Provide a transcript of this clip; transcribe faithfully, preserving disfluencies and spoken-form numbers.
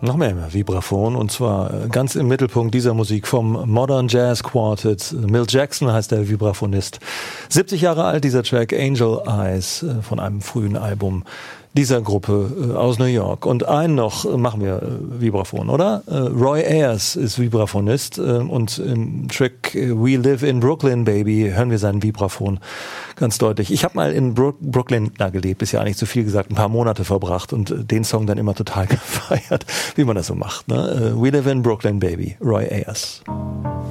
Noch mehr Vibraphon, und zwar ganz im Mittelpunkt dieser Musik vom Modern Jazz Quartet. Milt Jackson heißt der Vibraphonist. siebzig Jahre alt, dieser Track Angel Eyes von einem frühen Album dieser Gruppe aus New York. Und einen noch machen wir Vibraphon, oder? Roy Ayers ist Vibraphonist und im Track We Live in Brooklyn, Baby hören wir seinen Vibraphon ganz deutlich. Ich habe mal in Bro- Brooklyn, na gelebt, ist ja eigentlich zu viel gesagt, ein paar Monate verbracht und den Song dann immer total gefeiert, wie man das so macht. Ne? We Live in Brooklyn, Baby, Roy Ayers.